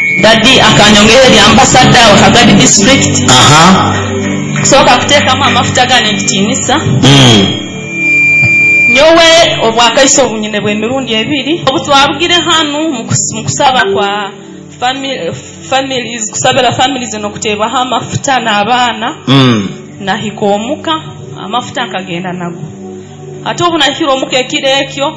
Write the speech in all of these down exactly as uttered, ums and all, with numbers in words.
Daddy akanyongera ya ambassador wa Kagadi district. Aha. So kakuteka mu amafuta gane ntitinisa. Mm. Nyowe obwakaiso bunyine bwe mirundi ebiri. Obutwabugire hanu mu kusaba kwa family families kusabira families no kuteba ha amafuta n'abaana. Mm. Na hikomuka amafuta akagenda nago. Ate obuna hiro muke ekyo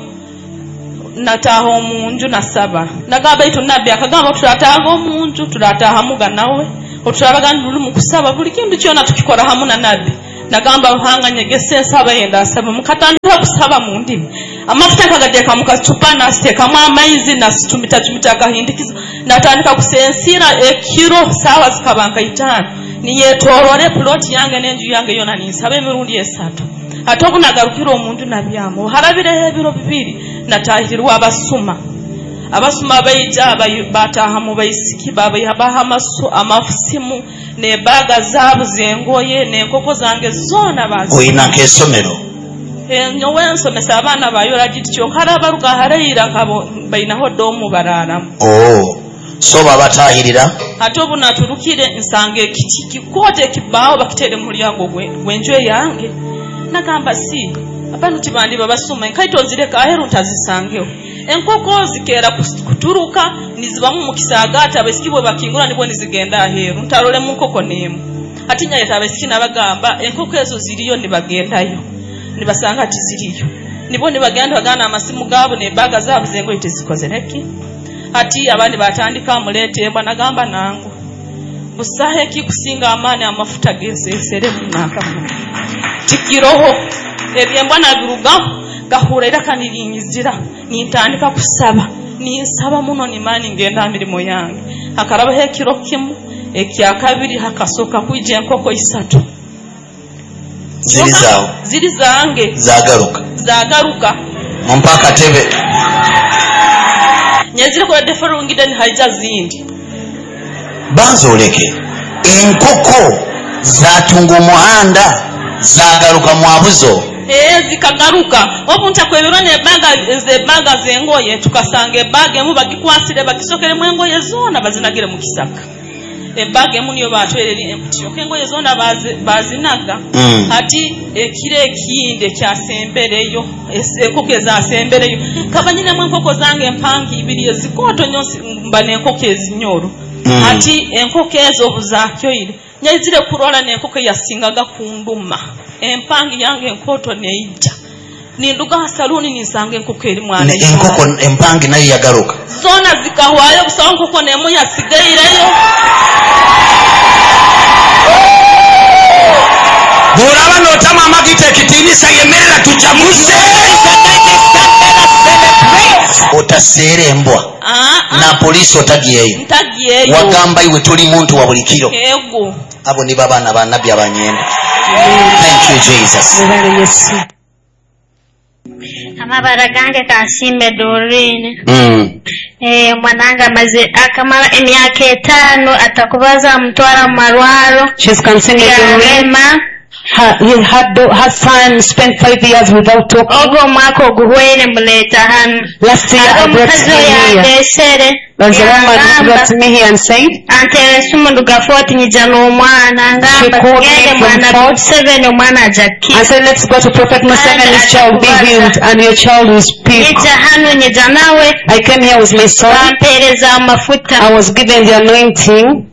nataho munju nasaba nagamba itu nabbi akagamba tutataho munju tutataha muga nawe otulabaga ndulu mu kusaba buli kintu kyona tukikora hamu na nabbi nagamba ruhanga nyegese saba yenda asaba mukatandika kusaba mu ndimi amafuta kagadeka mukacupa na steka mu amaizi na situmita tumita kahindikiza natandika kusensira ekiro sawa zikabanka itano niyetorore plot yange nenju yange yona ninsabe mirundi esatu atoku nagarukira omuntu nabyamo harabire ebiro bibiri natahirwa abasuma abasuma bayita bataha mu bayisiki babayabaha amasu amafusimu ne baga zabu zengoye ne nkoko zange zona bazi oina kesomero enyo wensomesa abana bayora gityo harabaruga harayira kabo bainaho domu barara. Oh so babatahirira atobu naturukire nsange kitiki kote kibao bakitere mu lyango gwenjwe yange nagamba si abantu kibandi babasuma enkaito zireka aheru ntazisangeo enkoko zikera kuturuka nizibamu mukisagata abesikibwe bakingura nibwo nizigenda aheru ntarole mu nkoko nemu atinya yeta abesiki nabagamba enkoko ezo ziriyo nibagendayo nibasanga ati ziriyo nibwo nibagenda bagana amasimu gabo ne baga zabo zengo itezikoze neki ati abandi batandika mulete bwana gamba nangu busahe kikusinga amane amafuta gezesere munaka tikiroho ebyembwa nabiruga gahurira kanirinzira nintandika kusaba ninsaba muno nimani ngenda mirimo yange akaraba hekiro kimu ekya kabiri hakasoka kwijje enkoko isatu ziri zawo ziri zange zagaruka zagaruka mpaka tebe nyazire ko defarungide ni haija zindi banzoleke enkoko zatunga umuhanda zagaruka mwabuzo eh zikagaruka obunta kwebirone baga ze baga zengoye tukasange bage mu bagikwasire bagisokere mwengoye zona bazinagire mu kisaka ebage mu niyo batwereri emputyo kengoye zona bazi bazinaga mm. Ati ekire kinde kyasembereyo esekoko zasembereyo kabanyine mwenkoko zange empangi ibiri zikoto nyonsi mbane enkoko ezinyoro mm. Ati enkoko ezo buzakyo ile nyazire kurola nenkoko yasingaga kunduma empangi yange enkoto neija ninduga saluni nisange enkoko eri mwana enkoko empangi nayo yagaruka zona zikahwayo busawo enkoko nemu yasigaireyo buraba notama amagite kitinisa yemerera tujamuse otaserembwa na polisi otagiyeyo ntagiyeyo wagamba iwe tuli muntu wa bulikiro ego abo ni babana ba nabbi abanyenda. Thank you Jesus. Amabara gange kasimbe Dorine. Mm. Eh mwananga maze akamara emyaka etano atakubaza mtwara marwaro. She's considered Dorine. Her, he had her son spent five years without talking. Ogo mwako guhwene muleta hanu. Last year I brought him here. There's a woman who brought me here and said, Ante sumundu gafoti njano mwana ngamba ngende mwana seven mwana jaki. I said, let's go to Prophet Musa and his child be healed and your child will speak. I came here with my son. I was given the anointing.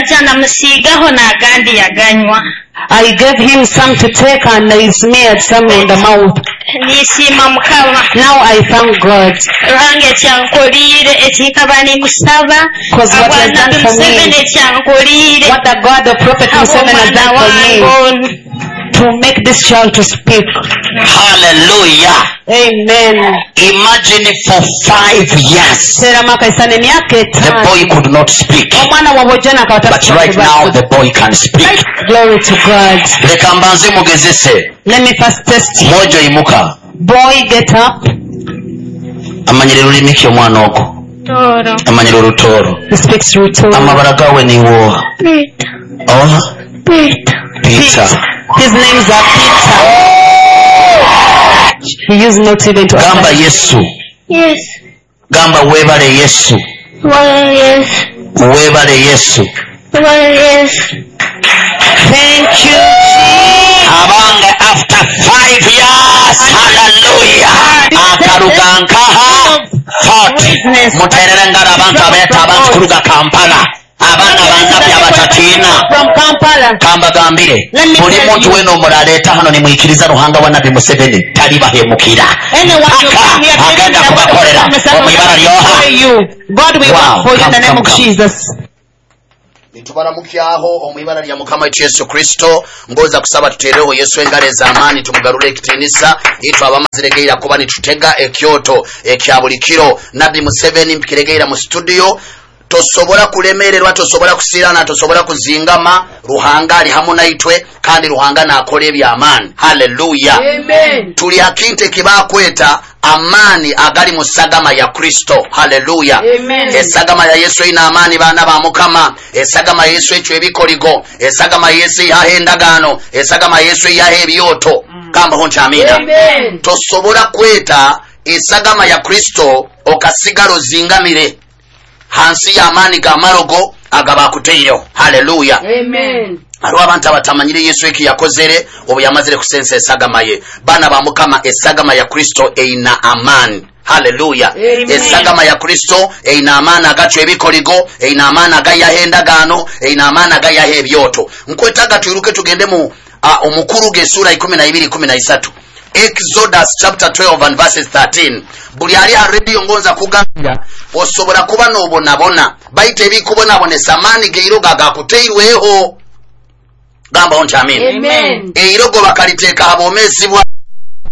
I gave him some to take and he smeared some in the mouth. Now I thank God. Because what he has done for me, what the God of Prophet Musa has done for me, to make this child to speak. Hallelujah. Amen. Imagine for five years the boy could not speak, but right now the boy can speak. Glory to God. Let me first test you. Mojo imuka. Boy, get up. Amanyire lulimi kyo mwana oko. Toro. Amanyire olutoro. He speaks Rutoro. Amabala gawe ni wo. Peter. Oh. Peter. Peter. His names are Peter. He used not even to Gamba Yesu. Yes. Gamba webale Yesu. Well, yes. Webale Yesu. Thank you. Abanga after five years, hallelujah. Akarugankaha thought muterere ngara abantu abeta abantu kuruga Kampala. Abana banza byabatatina from Kampala. Kamba gambire buli muntu weno muraleta hano ni mwikiriza Ruhanga wa Nabii Museveni tali bahemukira agenda kubakorera omwibara lyoha. God will work for you in the name of Jesus. Nitubaramukyaho omwibara lya Mukama Yesu Kristo ngoza kusaba tutereho Yesu engale zamani tumugarure ekitenisa itwa abamaziregeira kuba nitutega ekyoto ekyabulikiro Nabii Museveni mpikiregeira mu studio tosobola kulemererwa tosobola kusirana tosobola kuzingama Ruhanga ali hamu naitwe kandi Ruhanga nakola ebyamaani. Hallelujah. Amen. Tuli akinte kibakweta amani agali mu sagama ya Kristo. Hallelujah. Amen. Esagama ya Yesu ina amani bana ba Mukama. Esagama Yesu ekyo ebikoligo. Esagama Yesu yahendagano. Esagama Yesu yahebyoto. Kamba honcha amina. Amen. Tosobola kweta esagama ya Kristo okasigalo zingamire hansi ya amani ga marogo agabakuteyo. Hallelujah. Amen. Aro abantu abatamanyire Yesu eki yakozere obu yamazire kusensa esagama ye bana ba Mukama esagama ya Kristo eina amani. Hallelujah. Amen. Esagama ya Kristo eina amani agacho ebikoligo eina amani agayahendagano eina amani agayahebyoto. Nkwetaga tuiruke tugende mu uh, omukuru ge sura ikumi na ibiri kumi na isatu Exodus chapter twelve and verses thirteen. Buli ali already ongoza kugambira osobola kuba n'obonabona bayite ebikubonabona samani geiroga agakuteirweho. Gamba oncha amen. Amen. Eirogo bakaliteeka abomesibwa